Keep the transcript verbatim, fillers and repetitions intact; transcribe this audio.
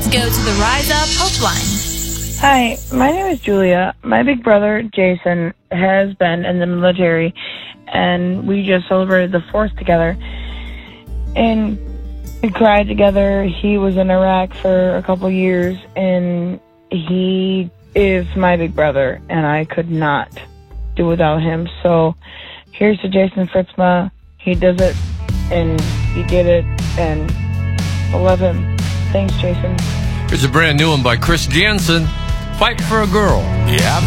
go to the Rise Up Helpline. Hi, my name is Julia. My big brother, Jason, has been in the military, and we just celebrated the fourth together. And we cried together. He was in Iraq for a couple years, and he is my big brother, and I could not do without him. So here's to Jason Fritzma. He does it, and he did it, and I love him. Thanks, Jason. Here's a brand new one by Chris Jansen, Fight for a Girl. Yeah,